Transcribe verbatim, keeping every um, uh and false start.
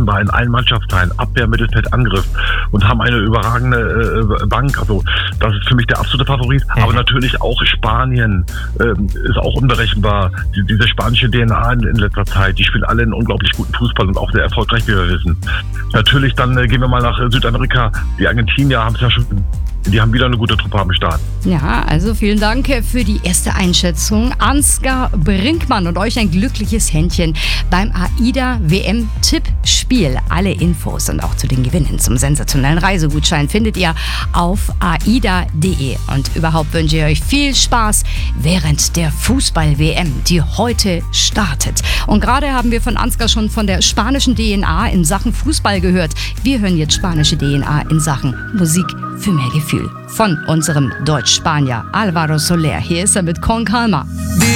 mischen da in allen Mannschaftsteilen, Abwehr, Mittelfeld, Angriff und haben eine überragende äh, Bank. Also das ist für mich der absolute Favorit. Mhm. Aber natürlich auch Spanien äh, ist auch unberechenbar. Die, diese spanische D N A in, in letzter Zeit, die spielen alle einen unglaublich guten Fußball und auch sehr erfolgreich, wie wir wissen. Natürlich dann äh, gehen wir mal nach äh, Südamerika. Die Argentinier haben es ja schon... Die haben wieder eine gute Truppe am Start. Ja, also vielen Dank für die erste Einschätzung. Ansgar Brinkmann und euch ein glückliches Händchen beim AIDA W M-Tippspiel. Alle Infos und auch zu den Gewinnen zum sensationellen Reisegutschein findet ihr auf aida punkt de. Und überhaupt wünsche ich euch viel Spaß während der Fußball-W M, die heute startet. Und gerade haben wir von Ansgar schon von der spanischen D N A in Sachen Fußball gehört. Wir hören jetzt spanische D N A in Sachen Musik für mehr Gefühl von unserem Deutsch-Spanier Alvaro Soler. Hier ist er mit Con Calma.